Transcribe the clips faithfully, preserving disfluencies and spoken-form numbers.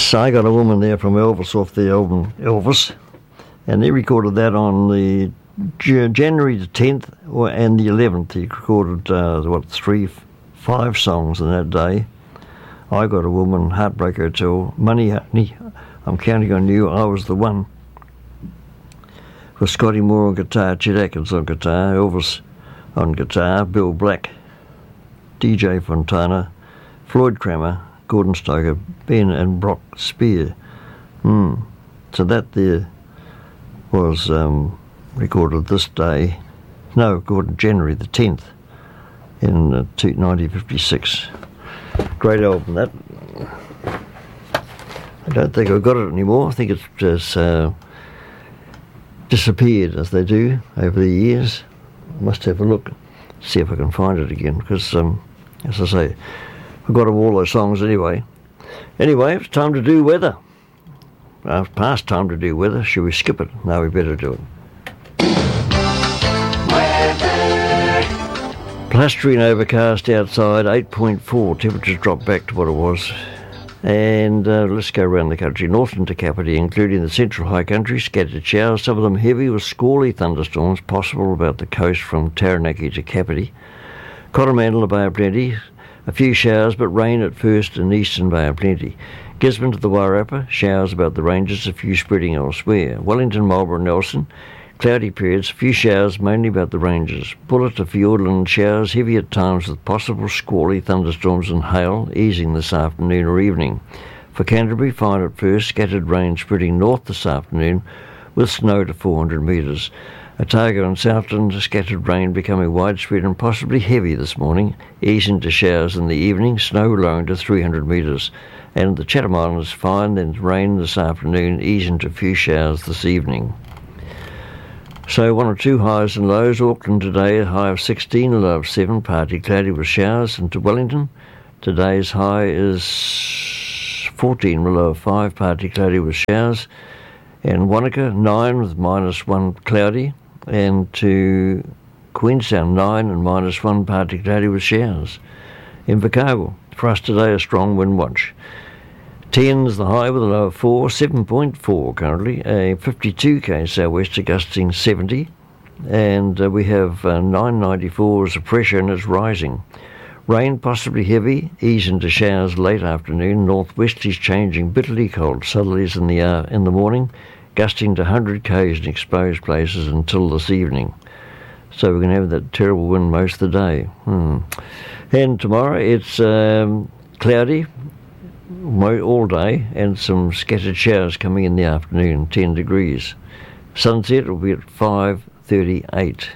So I got a woman there from Elvis off the album Elvis, and he recorded that on the January the tenth and the eleventh. He recorded, uh, what, three, five songs in that day. I Got a Woman, Heartbreak Hotel, Money Honey, I'm Counting on You, I Was the One. With Scotty Moore on guitar, Chet Atkins on guitar, Elvis on guitar, Bill Black, D J Fontana, Floyd Cramer, Gordon Stoker, Ben and Brock Spear. Hmm. So that there was um, recorded this day, no, recorded January the tenth in uh, nineteen fifty-six. Great album, that. I don't think I've got it anymore. I think it's just uh, disappeared, as they do over the years. I must have a look, see if I can find it again, because, um, as I say, I've got all those songs anyway. Anyway, it's time to do weather. Uh, past time to do weather. Should we skip it? No, we better do it. Weather. Plastery and overcast outside, eight point four. Temperatures dropped back to what it was. And uh, let's go around the country. Northern to Kapiti, including the central high country, scattered showers, some of them heavy with squally thunderstorms possible about the coast from Taranaki to Kapiti. Coromandel, a Bay of Plenty, a few showers, but rain at first in eastern Bay of Plenty. Gisborne to the Wairarapa, showers about the ranges, a few spreading elsewhere. Wellington, Marlborough, Nelson, cloudy periods, a few showers, mainly about the ranges. Bullet to Fiordland, showers, heavy at times with possible squally thunderstorms and hail, easing this afternoon or evening. For Canterbury, fine at first, scattered rain spreading north this afternoon, with snow to four hundred metres. Otago and Southland, scattered rain becoming widespread and possibly heavy this morning, easing to showers in the evening, snow lowering to three hundred metres. And the Chatham Islands, fine, then rain this afternoon, easing to a few showers this evening. So one or two highs and lows. Auckland today, a high of sixteen, a low of seven, partly cloudy with showers. And to Wellington, today's high is fourteen, a low of five, partly cloudy with showers. And Wanaka, nine with minus one, cloudy. And to Queenstown, nine and minus one, partly cloudy with showers. In Invercargill, for us today, a strong wind watch. ten is the high with a low of four, seven point four currently, a fifty-two k southwest gusting seventy, and uh, we have uh, nine ninety-four as a pressure and it's rising. Rain possibly heavy, ease into showers late afternoon, northwest is changing bitterly cold, southerlies in the, uh, in the morning, gusting to one hundred k's in exposed places until this evening. So we're going to have that terrible wind most of the day. Hmm. And tomorrow it's um, cloudy all day and some scattered showers coming in the afternoon, ten degrees. Sunset will be at five thirty-eight.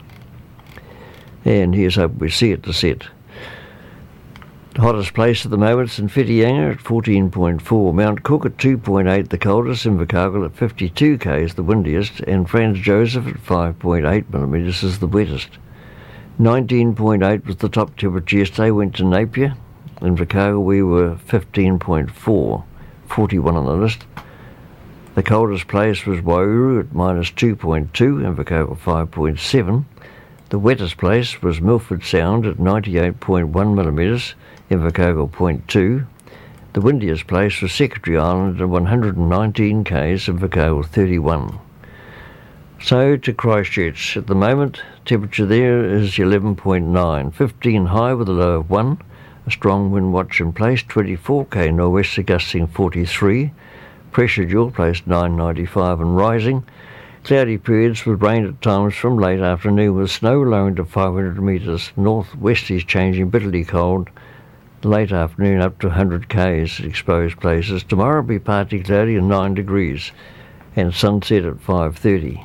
And here's hope we see it to set. The hottest place at the moment is in Whitianga at fourteen point four, Mount Cook at two point eight, the coldest, Invercargill at fifty-two k's, the windiest, and Franz Joseph at five point eight millimetres is the wettest. nineteen point eight was the top temperature yesterday, went to Napier. In Invercargill we were fifteen point four, forty-one on the list. The coldest place was Wairuru at minus two point two, Invercargill five point seven. The wettest place was Milford Sound at ninety-eight point one millimetres, Invercargill zero point two. The windiest place was Secretary Island at one hundred nineteen k's, Invercargill thirty-one. So to Christchurch. At the moment, temperature there is eleven point nine, fifteen high with a low of one. A strong wind watch in place, twenty-four k nor'wester gusting forty-three. Pressure dual placed nine ninety-five and rising. Cloudy periods with rain at times from late afternoon with snow lowering to five hundred metres. Northwesties changing bitterly cold. Late afternoon up to one hundred k's at exposed places. Tomorrow will be partly cloudy and nine degrees. And sunset at five thirty.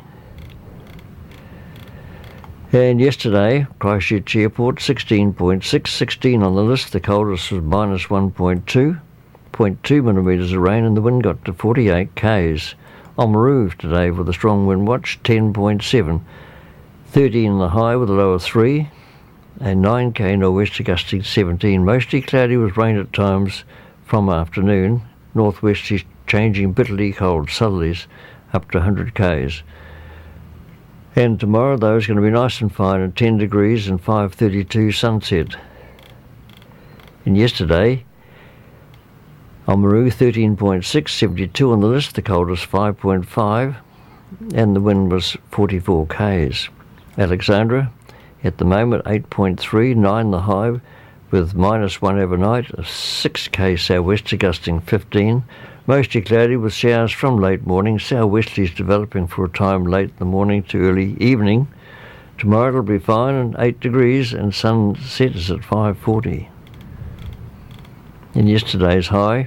And yesterday, Christchurch Airport, sixteen point six, sixteen on the list. The coldest was minus one point two, zero point two millimetres of rain, and the wind got to forty-eight k's. Oamaru today with a strong wind watch, ten point seven, thirteen in the high with a low of three, and nine k nor'wester gusting seventeen. Mostly cloudy with rain at times from afternoon. Northwest is changing bitterly cold, southerlies up to one hundred k's. And tomorrow, though, is going to be nice and fine at ten degrees and five thirty-two sunset. And yesterday, Oamaru thirteen point six, seventy-two on the list, the coldest five point five, and the wind was forty-four k's. Alexandra, at the moment eight point three, nine the high, with minus one overnight, a six k southwest gusting fifteen, mostly cloudy with showers from late morning, southwesterlies developing for a time late in the morning to early evening. Tomorrow it'll be fine and eight degrees, and sunset is at five forty. And yesterday's high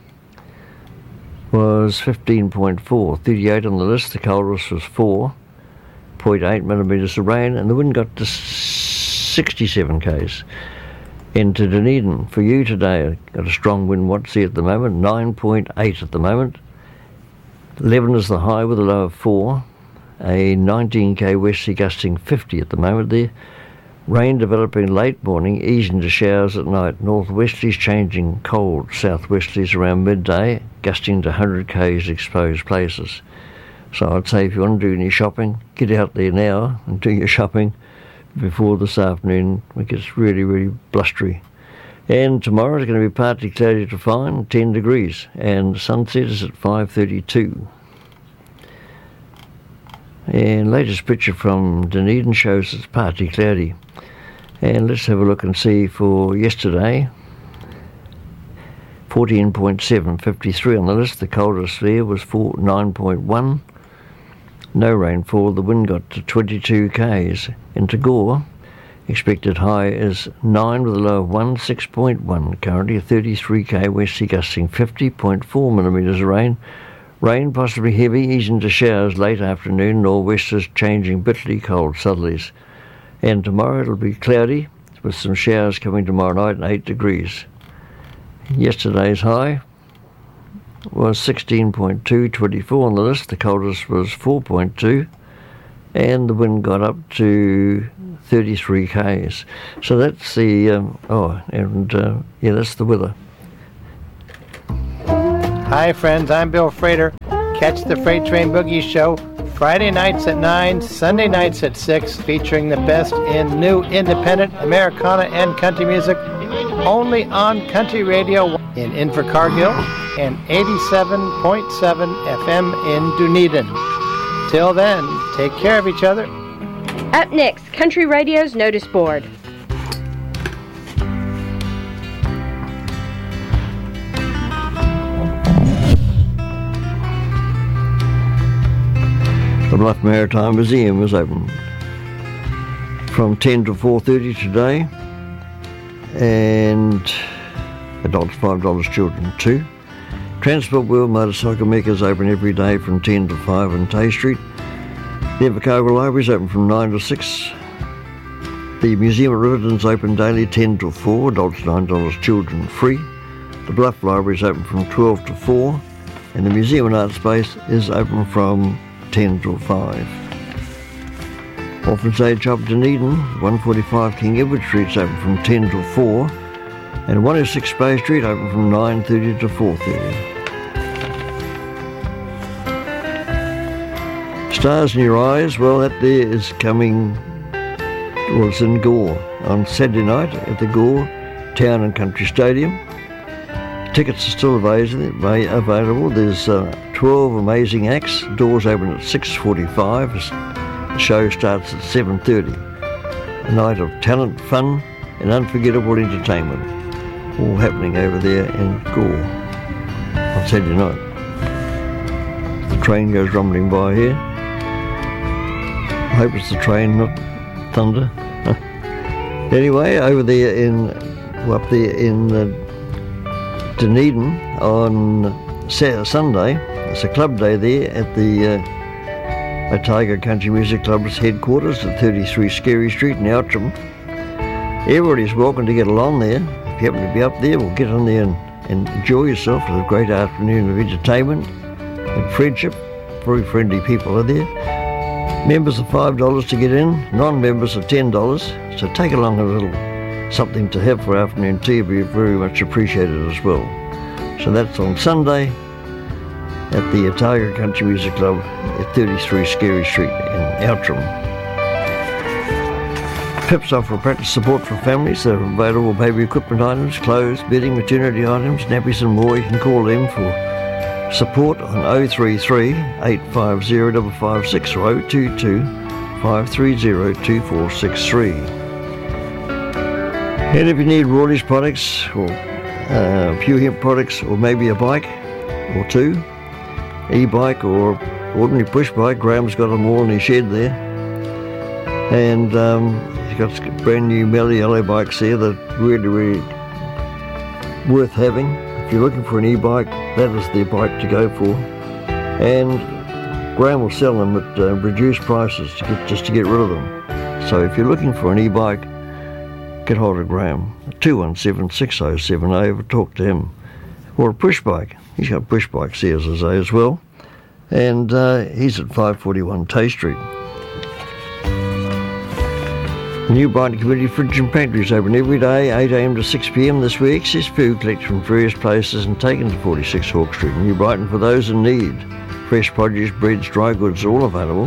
was fifteen point four, thirty-eight on the list, the coldest was four point eight millimetres of rain, and the wind got to sixty-seven k's. Into Dunedin for you today, got a strong wind watch there at the moment, nine point eight at the moment. eleven is the high with a low of four, a nineteen k westerly gusting fifty at the moment there. Rain developing late morning, easing to showers at night. Northwesterlies changing cold, southwesterlies around midday, gusting to one hundred k's exposed places. So I'd say if you want to do any shopping, get out there now and do your shopping before this afternoon. It gets really, really blustery. And tomorrow is going to be partly cloudy to fine, ten degrees, and sunset is at five thirty-two. And latest picture from Dunedin shows it's partly cloudy. And let's have a look and see for yesterday. fourteen point seven, fifty-three on the list. The coldest there was nine point one. No rainfall. The wind got to twenty-two k's. In Tagore, expected high is nine with a low of one, six point one. Currently a thirty-three k westerly gusting fifty point four millimetres of rain. Rain possibly heavy, easing to showers late afternoon. Nor'westers changing bitterly cold southerlies. And tomorrow it'll be cloudy with some showers coming tomorrow night and eight degrees. Yesterday's high was sixteen point two, twenty-four on the list. The coldest was four point two, and the wind got up to thirty-three k's. So that's the, um, oh, and uh, yeah, that's the weather. Hi friends, I'm Bill Frater. Catch the Freight Train Boogie Show Friday nights at nine, Sunday nights at six, featuring the best in new independent Americana and country music, only on Country Radio in Invercargill and eighty-seven point seven F M in Dunedin. Till then, take care of each other. Up next, Country Radio's Notice Board. The Bluff Maritime Museum is open from ten to four thirty today, and adults five dollars, children two. Transport World Motorcycle Mecca is open every day from ten to five on Tay Street. The Invercargill Library is open from nine to six. The Museum of Riverton is open daily ten to four, adults nine dollars, children free. The Bluff Library is open from twelve to four, and the Museum and Art Space is open from ten to five. Orphans Aid Shop Dunedin, one forty-five King Edward Street is open from ten to four, and one oh six Bay Street open from nine thirty to four thirty. Stars in Your Eyes, well, that there is coming, well, it's in Gore on Saturday night at the Gore Town and Country Stadium. Tickets are still available. There's uh, twelve amazing acts. Doors open at six forty-five. The show starts at seven thirty. A night of talent, fun and unforgettable entertainment. All happening over there in Gore on Saturday night. The train goes rumbling by here. I hope it's the train, not thunder. Anyway, over there in, well, up there in uh, Dunedin on Saturday, Sunday, it's a club day there at the uh, Otago Country Music Club's headquarters at thirty-three Skerry Street in Outram. Everybody's welcome to get along there. If you happen to be up there, we'll get on there and, and enjoy yourself. It's a great afternoon of entertainment and friendship. Very friendly people are there. Members are five dollars to get in, non-members are ten dollars. So take along a little something to have for afternoon tea, will be very much appreciated as well. So that's on Sunday at the Otago Country Music Club at thirty-three Skerry Street in Outram. Pips offer practice support for families. They're available baby equipment items, clothes, bedding, maternity items, nappies and more. You can call them for support on oh three three, eight five zero, five five six or oh two two, five three zero, two four six three. And if you need Rawley's products or uh, Pure Hemp products or maybe a bike or two, e-bike or ordinary push bike, Graham's got them all in his shed there. And um, he's got brand new Melly Yellow bikes there that are really, really worth having. If you're looking for an e-bike, that is the bike to go for. And Graham will sell them at uh, reduced prices to get, just to get rid of them. So if you're looking for an e-bike, get hold of Graham, two one seven, six oh seven oh, talk to him. Or a push bike. He's got push bikes there, as I say, as well. And uh, he's at five forty-one Tay Street. The new Brighton Community Fridge and Pantry is open every day, eight a m to six p m this week. Excess food collected from various places and taken to forty-six Hawke Street, New Brighton, for those in need. Fresh produce, breads, dry goods, all available.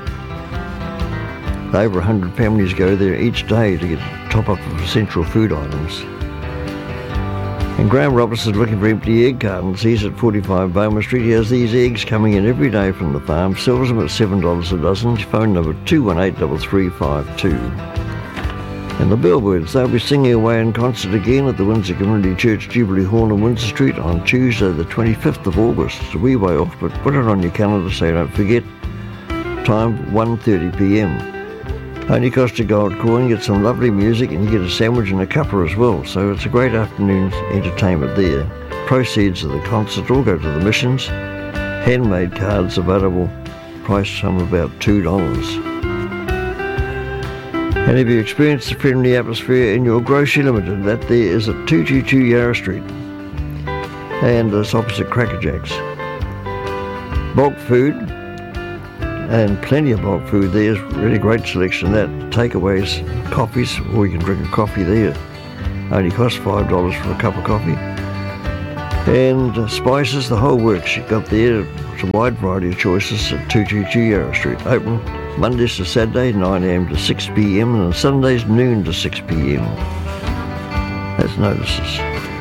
Over one hundred families go there each day to get a top-up of essential food items. And Graham Roberts is looking for empty egg cartons. He's at forty-five Bowman Street. He has these eggs coming in every day from the farm. Sells them at seven dollars a dozen. Phone number two one eight, three three five two. And the Bellbirds, they'll be singing away in concert again at the Windsor Community Church Jubilee Hall on Windsor Street on Tuesday the twenty-fifth of August. It's a wee way off, but put it on your calendar so you don't forget. Time one thirty p m. Only cost a gold coin, get some lovely music, and you get a sandwich and a cuppa as well. So it's a great afternoon entertainment there. Proceeds of the concert all go to the missions. Handmade cards available, priced some about two dollars. And if you experience the friendly atmosphere in your Grocery Limited, that there is at two twenty-two Yarra Street. And it's opposite Cracker Jacks. Bulk food, and plenty of bulk food there. Really great selection of that. Takeaways, coffees, or you can drink a coffee there. Only costs five dollars for a cup of coffee. And uh, spices, the whole works you've got there. It's a wide variety of choices at two twenty-two Yarra Street. Open Mondays to Saturday, nine a m to six p m, and on Sundays, noon to six p m. That's notices.